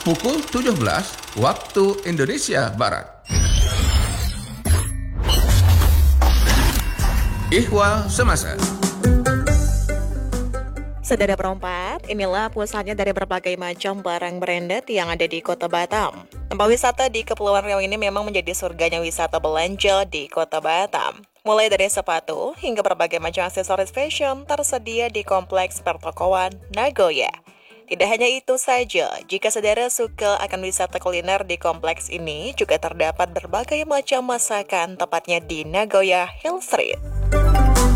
pukul 17 waktu Indonesia Barat. Ihwal Semasa. Saudara perempat, inilah pusatnya dari berbagai macam barang branded yang ada di Kota Batam. Tempat wisata di Kepulauan Riau ini memang menjadi surganya wisata belanja di Kota Batam. Mulai dari sepatu hingga berbagai macam aksesoris fashion tersedia di Kompleks Pertokoan Nagoya. Tidak hanya itu saja, jika saudara suka akan wisata kuliner di kompleks ini, juga terdapat berbagai macam masakan tepatnya di Nagoya Hill Street.